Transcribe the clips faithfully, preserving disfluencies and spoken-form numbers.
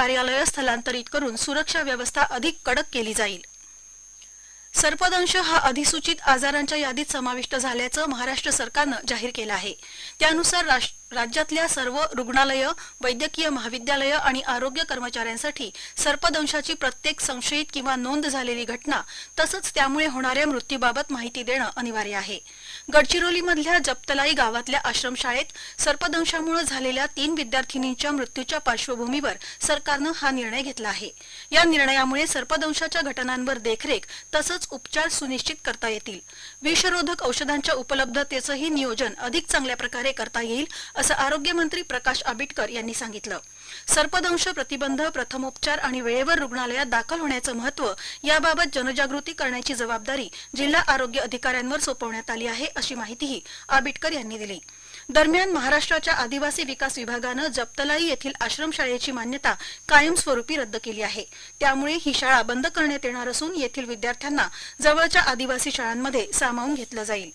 कार्यालय स्थलांतरित करून सुरक्षा व्यवस्था अधिक कडक केली जाईल। सर्पदंश हा अधिसूचित आजारांच्या यादीत समाविष्ट झाल्याचं महाराष्ट्र सरकारनं जाहीर केलं आहे। त्यानुसार राज्यातल्या सर्व रुग्णालय, वैद्यकीय महाविद्यालय आणि आरोग्य कर्मचाऱ्यांसाठी सर्पदंशाची प्रत्येक संशयित किंवा नोंद झालेली घटना तसंच त्यामुळे होणाऱ्या मृत्यूबाबत माहिती देणं अनिवार्य आहे। गडचिरोलीमधल्या जप्तलाई गावातल्या आश्रमशाळेत सर्पदंशामुळे झालेल्या तीन विद्यार्थिनींच्या मृत्यूच्या पार्श्वभूमीवर सरकारनं हा निर्णय घेतला आहे। या निर्णयामुळे सर्पदंशाच्या घटनांवर देखरेख तसंच उपचार सुनिश्चित करता येतील। विषरोधक औषधांच्या उपलब्धतेचंही नियोजन अधिक चांगल्या प्रकारे करता येईल असं आरोग्य मंत्री प्रकाश आंबेडकर यांनी सांगितलं। सर्पदंश प्रतिबंध, प्रथमोपचार आणि वेळेवर रुग्णालयात दाखल होण्याचं महत्त्व याबाबत जनजागृती करण्याची जबाबदारी जिल्हा आरोग्य अधिकाऱ्यांवर सोपवण्यात आली आहे अशी माहितीही आंबेडकर यांनी दिली। दरम्यान महाराष्ट्राच्या आदिवासी विकास विभागानं जप्तलाई येथील आश्रमशाळेची मान्यता कायमस्वरूपी रद्द केली आहे। त्यामुळे ही शाळा बंद करण्यात येणार असून येथील विद्यार्थ्यांना जवळच्या आदिवासी शाळांमध्ये सामावून घेतलं जाईल।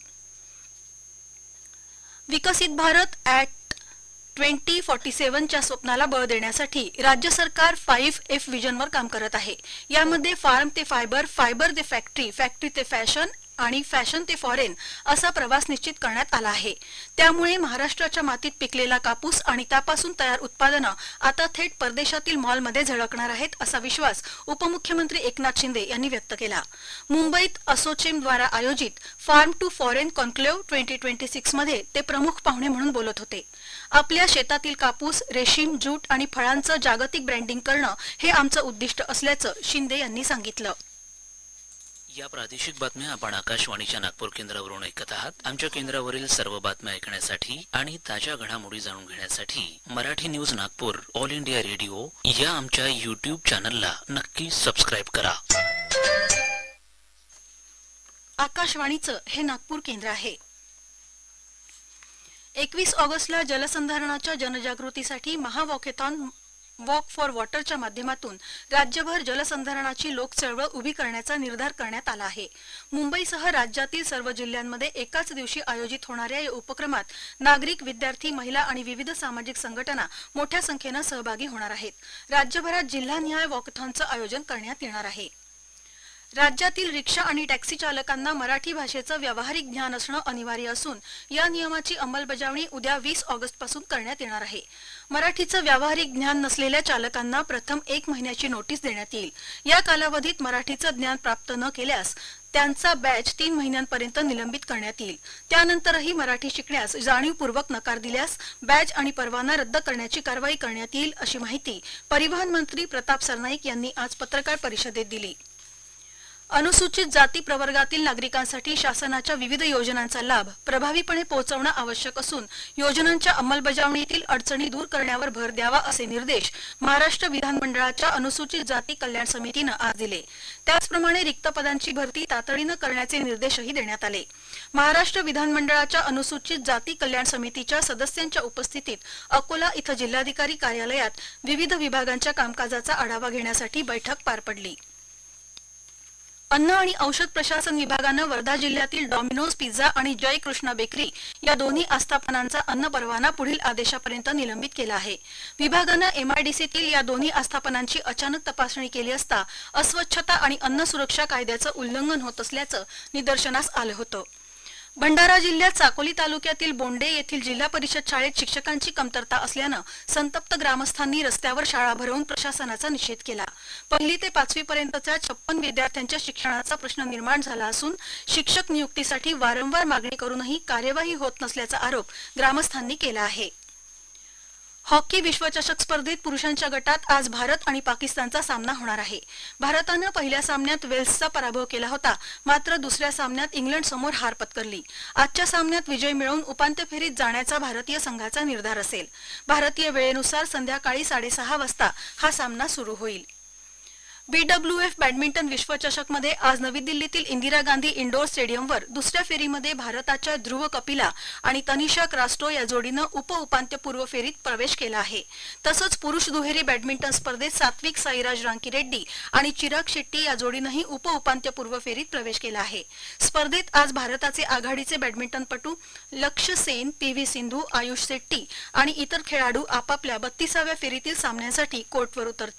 विकसित भारत ऍक्ट ट्वेंटी फोर्टी सेवन च्या स्वप्नाला बळ देण्यासाठी राज्य सरकार फाईव्ह एफ विजनवर काम करत आहे। यामध्ये फार्म ते फायबर, फायबर ते फॅक्टरी, फॅक्टरी ते फॅशन आणि फॅशन ते फॉरेन असा प्रवास निश्चित करण्यात आला आहे। त्यामुळे महाराष्ट्राच्या मातीत पिकलेला कापूस आणि त्यापासून तयार उत्पादनं आता थेट परदेशातील मॉलमध्ये झळकणार आहेत असा विश्वास उपमुख्यमंत्री एकनाथ शिंदे यांनी व्यक्त केला। मुंबईत असोचेम द्वारा आयोजित form to foreign conclave twenty twenty six मध्ये ते प्रमुख पाहुणे म्हणून बोलत होते। आपल्या शेतातील कापूस, रेशीम, जूट आणि फळांचं जागतिक ब्रँडिंग करणं हे आमचं उद्दिष्ट असल्याचं शिंदे यांनी सांगितलं। या प्रादेशिक बातम्या आपण आकाशवाणीच्या नागपूर केंद्रावरून ऐकत आहात। आमच्या केंद्रावरील सर्व बातम्या ऐकण्यासाठी आणि ताज्या घडामोडी जाणून घेण्यासाठी Marathi news Nagpur all India radio या आमच्या यूट्यूब चॅनलला नक्की सबस्क्राईब करा। आकाशवाणीचं हे नागपूर केंद्र आहे। एकवीस ऑगस्टला जलसंधारणाच्या जनजागृतीसाठी महावॉकेथॉन वॉक फॉर वॉटरच्या माध्यमातून राज्यभर जलसंधारणाची लोकचळवळ उभी करण्याचा निर्धार करण्यात आला आहे। मुंबईसह राज्यातील सर्व जिल्ह्यांमध्ये एकाच दिवशी आयोजित होणाऱ्या या उपक्रमात नागरिक, विद्यार्थी, महिला आणि विविध सामाजिक संघटना मोठ्या संख्येनं सहभागी होणार आहेत। राज्यभरात जिल्हानिहाय वॉकथॉनचं आयोजन करण्यात येणार आहे। राज्यातील रिक्षा आणि टॅक्सी चालकांना मराठी भाषेचं व्यावहारिक ज्ञान असणं अनिवार्य असून या नियमाची अंमलबजावणी उद्या वीस ऑगस्ट पासून करण्यात येणार आहे। मराठीचं व्यावहारिक ज्ञान नसलेल्या चालकांना प्रथम एक महिन्याची नोटीस देण्यात येईल। या कालावधीत मराठीचं ज्ञान प्राप्त न केल्यास त्यांचा बॅच तीन महिन्यांपर्यंत निलंबित करण्यात येईल। त्यानंतरही मराठी शिकण्यास जाणीवपूर्वक नकार दिल्यास बॅच आणि परवाना रद्द करण्याची कारवाई करण्यात येईल अशी माहिती परिवहन मंत्री प्रताप सरनाईक यांनी आज पत्रकार परिषदेत दिली। अनुसूचित जाती प्रवर्गातील नागरिकांसाठी शासनाच्या विविध योजनांचा लाभ प्रभावीपणे पोहोचवणं आवश्यक असून योजनांच्या अंमलबजावणीतील अडचणी दूर करण्यावर भर द्यावा असे निर्देश महाराष्ट्र विधानमंडळाच्या अनुसूचित जाती कल्याण समितीनं आज दिले। त्याचप्रमाणे रिक्त पदांची भरती तातडीनं करण्याचे निर्देशही देण्यात आले। महाराष्ट्र विधानमंडळाच्या अनुसूचित जाती कल्याण समितीच्या सदस्यांच्या उपस्थितीत अकोला इथं जिल्हाधिकारी कार्यालयात विविध विभागांच्या कामकाजाचा आढावा घेण्यासाठी बैठक पार पडली। अन्न आणि औषध प्रशासन विभागानं वर्धा जिल्ह्यातील डॉमिनोज पिझ्झा आणि जय कृष्णा बेकरी या दोन्ही आस्थापनांचा अन्न परवाना पुढील आदेशापर्यंत निलंबित केला आहे। विभागानं एमआयडीसीतील या दोन्ही आस्थापनांची अचानक तपासणी केली असता अस्वच्छता आणि अन्न सुरक्षा कायद्याचं उल्लंघन होत असल्याचं निदर्शनास आलं होतं। भंडारा जिल्ह्यात साकोली तालुक्यातील बोंडे येथील जिल्हा परिषद शाळेत शिक्षकांची कमतरता असल्यानं संतप्त ग्रामस्थांनी रस्त्यावर शाळा भरवून प्रशासनाचा निषेध केला। पहिली ते पाचवी पर्यंतच्या छप्पन विद्यार्थ्यांच्या शिक्षणाचा प्रश्न निर्माण झाला असून शिक्षक नियुक्तीसाठी वारंवार मागणी करूनही कार्यवाही होत नसल्याचा आरोप ग्रामस्थांनी केला आहे। हॉकी विश्वचषक स्पर्धेत पुरुषांच्या गटात आज भारत आणि पाकिस्तानचा सामना होणार आहे। भारतानं पहिल्या सामन्यात वेल्सचा पराभव केला होता, मात्र दुसऱ्या सामन्यात इंग्लंड समोर हार पत्करली। आजच्या सामन्यात विजय मिळवून उपांत्य फेरीत जाण्याचा भारतीय संघाचा निर्धार असेल। भारतीय वेळेनुसार संध्याकाळी साडेसहा वाजता हा सामना सुरू होईल। बीडब्ल्यूएफ बॅडमिंटन विश्वचषक मध्ये आज नवी दिल्लीतील इंदिरा गांधी इंडोर स्टेडियमवर दुसऱ्या फेरीमध्ये भारताच्या ध्रुव कपिला आणि तनिषा क्रास्टो या जोडीनं उप-उपांत्यपूर्व फेरीत प्रवेश केला आहे। तसंच पुरुष दुहेरी बॅडमिंटन स्पर्धेत सात्विक साईराज रांकीरेड्डी आणि चिराग शेट्टी या जोडीनंही उप-उपांत्यपूर्व फेरीत प्रवेश केला आहे। स्पर्धेत आज भारताचे आघाडीचे बॅडमिंटनपटू लक्ष्य सेन, पी व्ही सिंधू, आयुष शेट्टी आणि इतर खेळाडू आपापल्या बत्तीसाव्या फेरीतील सामन्यांसाठी कोर्टवर उतरतील।